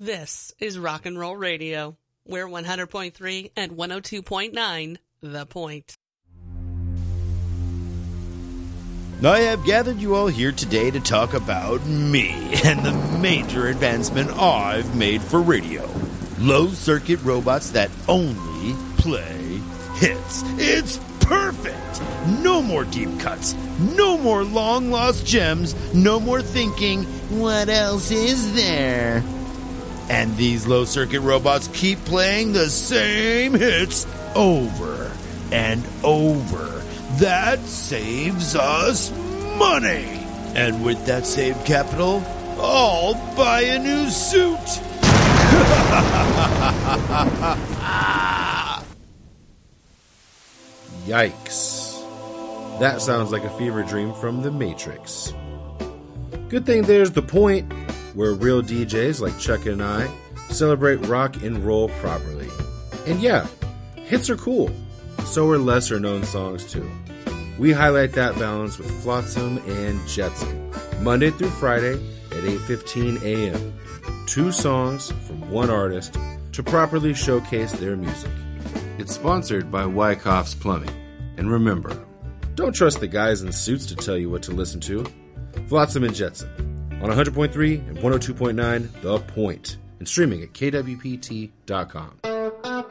This is Rock and Roll Radio. We're 100.3 and 102.9, The Point. I have gathered you all here today to talk about me and the major advancement I've made for radio. Low-circuit robots that only play hits. It's perfect! No more deep cuts. No more long-lost gems. No more thinking, what else is there? And these low-circuit robots keep playing the same hits over and over. That saves us money. And with that saved capital, I'll buy a new suit. Yikes. That sounds like a fever dream from The Matrix. Good thing there's The Point, where real DJs like Chuck and I celebrate rock and roll properly. And yeah, hits are cool. So are lesser known songs too. We highlight that balance with Flotsam and Jetsam, Monday through Friday at 8:15 a.m. 2 songs from one artist to properly showcase their music. It's sponsored by Wyckoff's Plumbing. And remember, don't trust the guys in suits to tell you what to listen to. Flotsam and Jetsam on 100.3 and 102.9 The Point, and streaming at kwpt.com.